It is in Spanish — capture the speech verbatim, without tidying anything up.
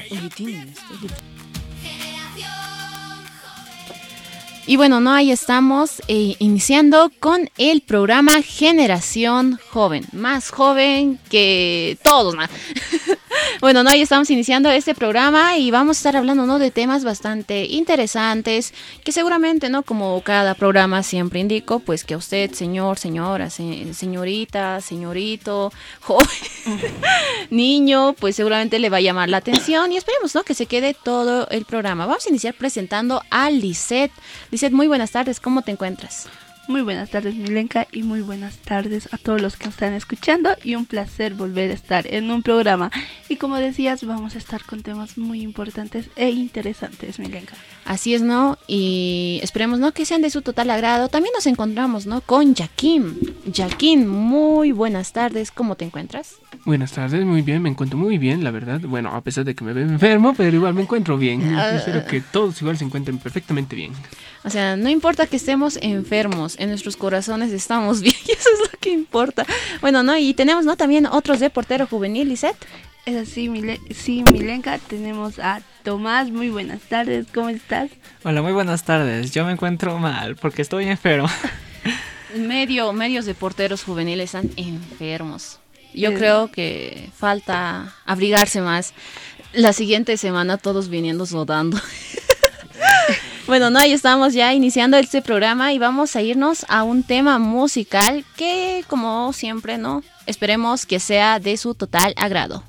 Oye, tienes, oye. Y bueno, no, ahí estamos eh, iniciando con el programa Generación Joven, más joven que todos, ¿no? Bueno, no, ahí estamos iniciando este programa y vamos a estar hablando, ¿no?, de temas bastante interesantes que seguramente, ¿no?, como cada programa siempre indico, pues que a usted, señor, señora, se, señorita, señorito, joven, niño, pues seguramente le va a llamar la atención y esperemos, ¿no?, que se quede todo el programa. Vamos a iniciar presentando a Lisette. Lisette, muy buenas tardes, ¿cómo te encuentras? Muy buenas tardes, Milenka, y muy buenas tardes a todos los que nos están escuchando, y un placer volver a estar en un programa. Y como decías, vamos a estar con temas muy importantes e interesantes, Milenka. Así es, ¿no? Y esperemos, ¿no?, que sean de su total agrado. También nos encontramos, ¿no?, con Jaquín. Jaquín, muy buenas tardes, ¿cómo te encuentras? Buenas tardes, muy bien, me encuentro muy bien, la verdad. Bueno, a pesar de que me veo enfermo, pero igual me encuentro bien. Uh, Espero que todos igual se encuentren perfectamente bien. O sea, no importa que estemos enfermos, en nuestros corazones estamos bien, y eso es lo que importa. Bueno, ¿no? Y tenemos, ¿no?, también otros de portero juvenil, Lisette. Es así, Mile- sí, Milenka, tenemos a Tomás. Muy buenas tardes, ¿cómo estás? Hola, muy buenas tardes. Yo me encuentro mal porque estoy enfermo. Medio, medios de porteros juveniles están enfermos. Yo Eh. creo que falta abrigarse más. La siguiente semana todos viniendo sudando. Bueno, no, ahí estamos ya iniciando este programa y vamos a irnos a un tema musical que, como siempre, ¿no?, esperemos que sea de su total agrado.